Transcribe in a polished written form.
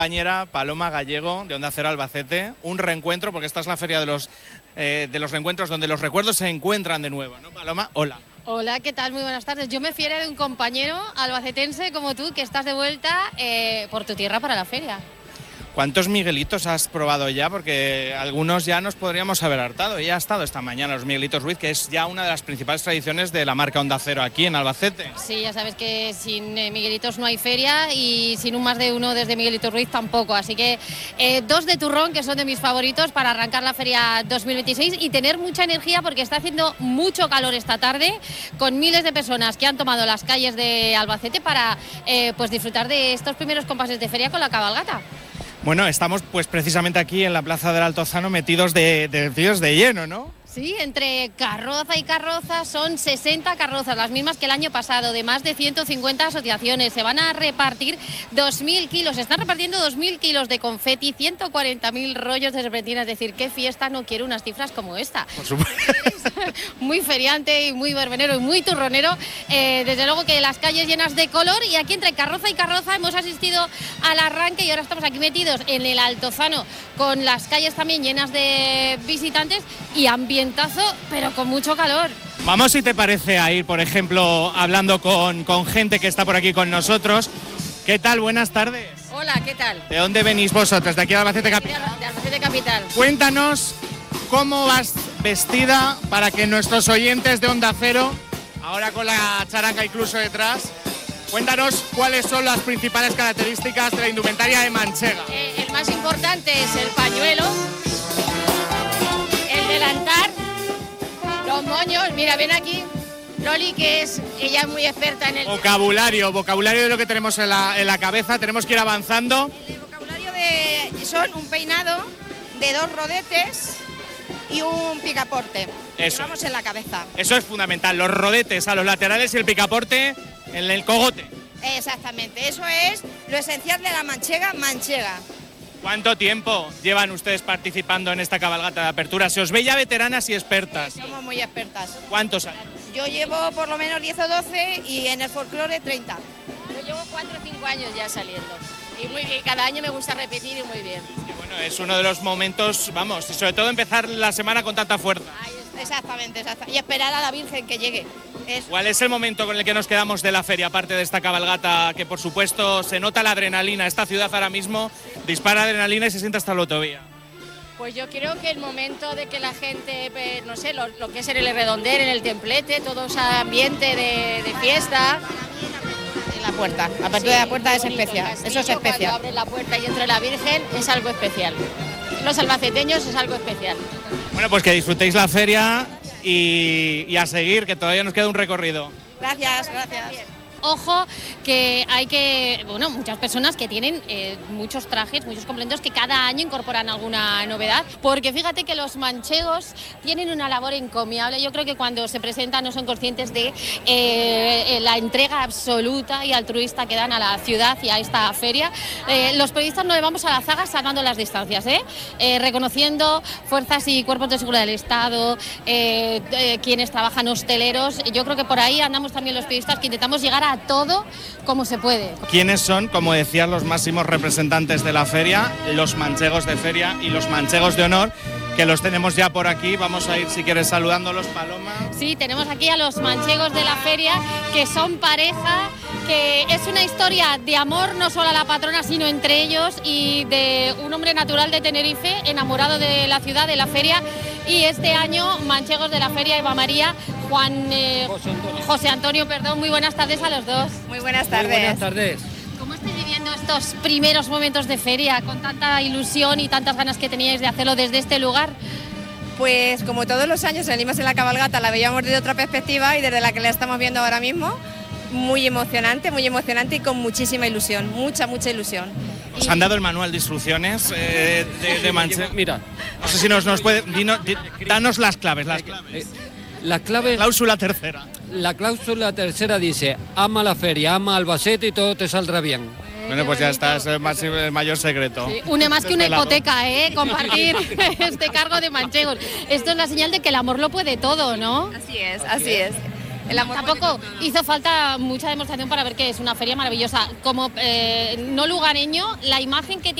Compañera Paloma Gallego de Onda Cero Albacete, un reencuentro porque esta es la feria de los reencuentros donde los recuerdos se encuentran de nuevo, ¿no, Paloma? Hola. Hola, ¿qué tal? Muy buenas tardes. Yo me fiera de un compañero albacetense como tú que estás de vuelta por tu tierra para la feria. ¿Cuántos Miguelitos has probado ya? Porque algunos ya nos podríamos haber hartado. Ya ha estado esta mañana los Miguelitos Ruiz, que es ya una de las principales tradiciones de la marca Onda Cero aquí en Albacete. Sí, ya sabes que sin Miguelitos no hay feria y sin un más de uno desde Miguelitos Ruiz tampoco. Así que 2 de turrón, que son de mis favoritos para arrancar la feria 2026 y tener mucha energía porque está haciendo mucho calor esta tarde, con miles de personas que han tomado las calles de Albacete para pues disfrutar de estos primeros compases de feria con la cabalgata. Bueno, estamos pues precisamente aquí en la Plaza del Altozano metidos de lleno, ¿no? Sí, entre carroza y carroza son 60 carrozas, las mismas que el año pasado, de más de 150 asociaciones. Se van a repartir 2.000 kilos, se están repartiendo 2.000 kilos de confeti, 140.000 rollos de serpentina. Es decir, ¿qué fiesta no quiere unas cifras como esta? Por supuesto. Muy feriante y muy verbenero y muy turronero. Desde luego que las calles llenas de color, y aquí entre carroza y carroza hemos asistido al arranque y ahora estamos aquí metidos en el Altozano con las calles también llenas de visitantes y ambientazo, pero con mucho calor. Vamos, si te parece, a ir, por ejemplo, hablando con gente que está por aquí con nosotros. ¿Qué tal? Buenas tardes. Hola, ¿qué tal? ¿De dónde venís vosotros? ¿De aquí de Albacete Capital? De Albacete Capital. Cuéntanos cómo vas vestida para que nuestros oyentes de Onda Cero, ahora con la charanga incluso detrás, cuéntanos cuáles son las principales características de la indumentaria de Manchega. El más importante es el pañuelo, el delantar, los moños. Mira, ven aquí Loli, que ella es muy experta en el vocabulario de lo que tenemos en la cabeza. Tenemos que ir avanzando. El vocabulario son un peinado de 2 rodetes y un picaporte. Eso. Vamos en la cabeza. Eso es fundamental, los rodetes a los laterales y el picaporte en el cogote. Exactamente, eso es lo esencial de la manchega. ¿Cuánto tiempo llevan ustedes participando en esta cabalgata de apertura? Se os ve ya veteranas y expertas. Somos muy expertas. ¿Cuántos años? Yo llevo por lo menos 10 o 12 y en el folclore 30. Yo llevo 4 o 5 años ya saliendo. Y muy bien, cada año me gusta repetir y muy bien. Y bueno, es uno de los momentos, vamos, y sobre todo empezar la semana con tanta fuerza. Exactamente. Y esperar a la Virgen que llegue. ¿Cuál es el momento con el que nos quedamos de la feria, aparte de esta cabalgata, que por supuesto se nota la adrenalina? Esta ciudad ahora mismo dispara adrenalina y se siente hasta la autovía. Pues yo creo que el momento de que la gente, no sé, lo que es en el redondel, en el templete, todo ese ambiente de fiesta. En la puerta, la apertura de la puerta es especial, eso es especial. Cuando abre la puerta y entra la Virgen es algo especial. Los albaceteños es algo especial. Bueno, pues que disfrutéis la feria y a seguir, que todavía nos queda un recorrido. Gracias. Ojo que hay muchas personas que tienen muchos trajes, muchos complementos que cada año incorporan alguna novedad, porque fíjate que los manchegos tienen una labor encomiable. Yo creo que cuando se presentan no son conscientes de la entrega absoluta y altruista que dan a la ciudad y a esta feria. Los periodistas no le vamos a la zaga salvando las distancias, reconociendo fuerzas y cuerpos de seguridad del Estado, quienes trabajan hosteleros. Yo creo que por ahí andamos también los periodistas que intentamos llegar a todo como se puede. ¿Quiénes son, como decías, los máximos representantes de la feria? Los manchegos de feria y los manchegos de honor, que los tenemos ya por aquí. Vamos a ir, si quieres, saludándolos, Paloma. Sí, tenemos aquí a los manchegos de la feria, que son pareja, que es una historia de amor no solo a la patrona, sino entre ellos, y de un hombre natural de Tenerife, enamorado de la ciudad, de la feria. Y este año, manchegos de la feria, Eva María, José Antonio, muy buenas tardes a los dos. Muy buenas tardes. Muy buenas tardes. ¿Cómo estáis viviendo estos primeros momentos de feria con tanta ilusión y tantas ganas que teníais de hacerlo desde este lugar? Pues como todos los años venimos en la cabalgata, la veíamos desde otra perspectiva y desde la que la estamos viendo ahora mismo, muy emocionante y con muchísima ilusión, mucha ilusión. ¿Os han dado el manual de instrucciones de Manchego? Mira, no sé si nos puede... danos las claves. la clave... Cláusula tercera. La cláusula tercera dice: ama la feria, ama Albacete y todo te saldrá bien. Bueno, pues ya está, es el mayor secreto. Sí, une más que una hipoteca, compartir este cargo de manchegos. Esto es la señal de que el amor lo puede todo, ¿no? Así es. el amor. Tampoco hizo falta mucha demostración para ver que es una feria maravillosa. Como no lugareño, la imagen que